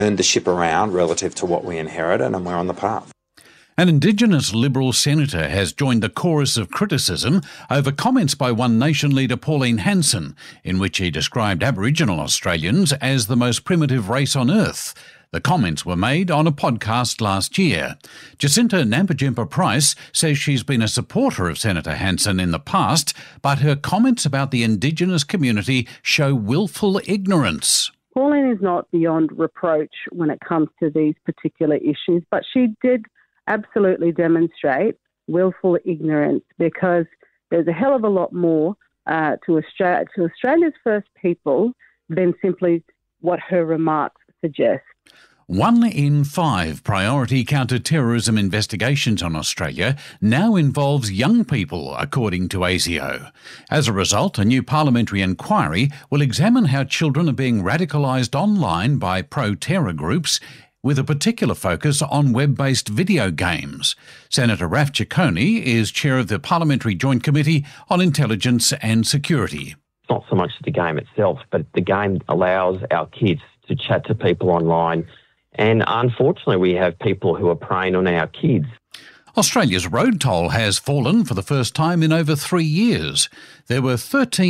turned the ship around relative to what we inherited, and we're on the path. An Indigenous Liberal senator has joined the chorus of criticism over comments by One Nation leader Pauline Hanson, in which he described Aboriginal Australians as the most primitive race on earth. The comments were made on a podcast last year. Jacinta Nampijinpa-Price says she's been a supporter of Senator Hanson in the past, but her comments about the Indigenous community show willful ignorance. Pauline is not beyond reproach when it comes to these particular issues, but she did absolutely demonstrate willful ignorance, because there's a hell of a lot more to Australia's First People than simply what her remarks suggest. 1 in 5 priority counter-terrorism investigations on Australia now involves young people, according to ASIO. As a result, a new parliamentary inquiry will examine how children are being radicalised online by pro-terror groups, with a particular focus on web-based video games. Senator Raf Ciccone is chair of the Parliamentary Joint Committee on Intelligence and Security. It's not so much the game itself, but the game allows our kids to chat to people online. And unfortunately, we have people who are preying on our kids. Australia's road toll has fallen for the first time in over 3 years. There were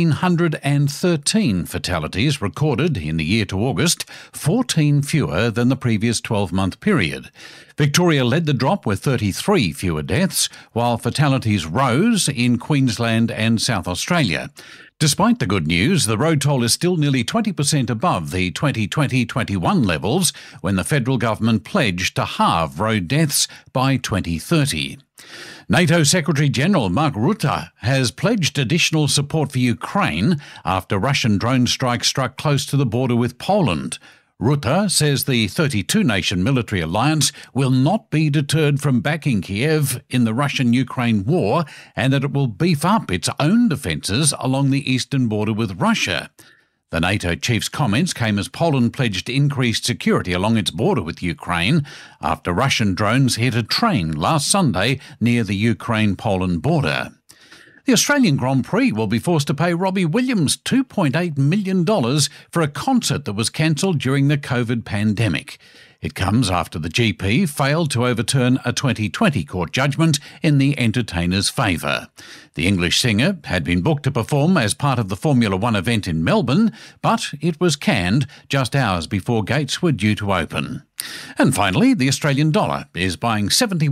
1,313 fatalities recorded in the year to August, 14 fewer than the previous 12-month period. Victoria led the drop with 33 fewer deaths, while fatalities rose in Queensland and South Australia. Despite the good news, the road toll is still nearly 20% above the 2020-21 levels, when the federal government pledged to halve road deaths by 2030. NATO Secretary-General Mark Rutte has pledged additional support for Ukraine after Russian drone strikes struck close to the border with Poland. Rutte says the 32-nation military alliance will not be deterred from backing Kiev in the Russian-Ukraine war, and that it will beef up its own defences along the eastern border with Russia. The NATO chief's comments came as Poland pledged increased security along its border with Ukraine after Russian drones hit a train last Sunday near the Ukraine-Poland border. The Australian Grand Prix will be forced to pay Robbie Williams $2.8 million for a concert that was cancelled during the COVID pandemic. It comes after the GP failed to overturn a 2020 court judgment in the entertainer's favour. The English singer had been booked to perform as part of the Formula One event in Melbourne, but it was canned just hours before gates were due to open. And finally, the Australian dollar is buying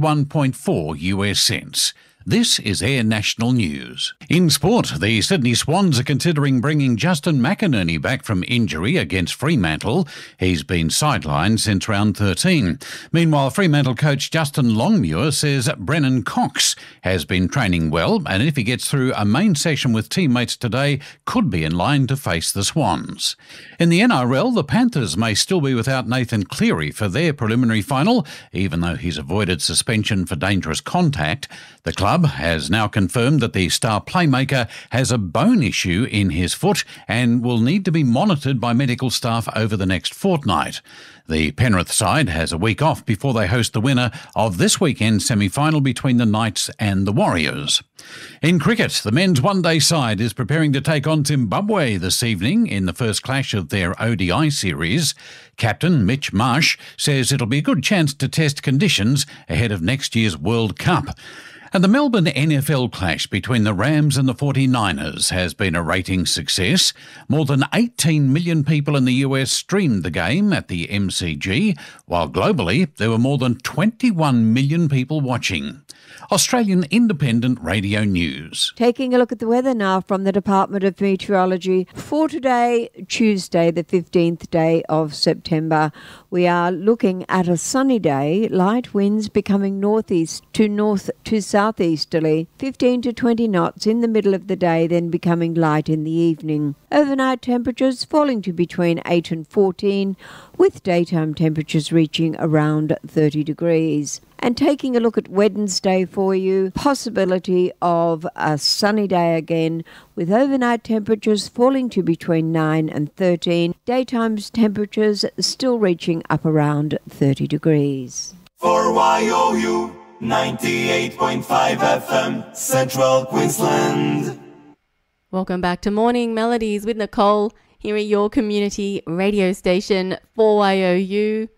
71.4 US cents. This is Air National News. In sport, the Sydney Swans are considering bringing Justin McInerney back from injury against Fremantle. He's been sidelined since round 13. Meanwhile, Fremantle coach Justin Longmuir says Brennan Cox has been training well, and if he gets through a main session with teammates today, could be in line to face the Swans. In the NRL, the Panthers may still be without Nathan Cleary for their preliminary final, even though he's avoided suspension for dangerous contact. The club has now confirmed that the star playmaker has a bone issue in his foot and will need to be monitored by medical staff over the next fortnight. The Penrith side has a week off before they host the winner of this weekend's semi-final between the Knights and the Warriors. In cricket, the men's one-day side is preparing to take on Zimbabwe this evening in the first clash of their ODI series. Captain Mitch Marsh says it'll be a good chance to test conditions ahead of next year's World Cup. And the Melbourne NFL clash between the Rams and the 49ers has been a ratings success. More than 18 million people in the US streamed the game at the MCG, while globally there were more than 21 million people watching. Australian Independent Radio News. Taking a look at the weather now from the Department of Meteorology. For today, Tuesday, the 15th day of September, we are looking at a sunny day, light winds becoming northeast to southeasterly, 15 to 20 knots in the middle of the day, then becoming light in the evening. Overnight temperatures falling to between 8 and 14, with daytime temperatures reaching around 30 degrees. And taking a look at Wednesday for you, possibility of a sunny day again, with overnight temperatures falling to between 9 and 13, daytime temperatures still reaching up around 30 degrees. For YOU 98.5 FM, Central Queensland. Welcome back to Morning Melodies with Nicole. here at your community radio station 4YOU.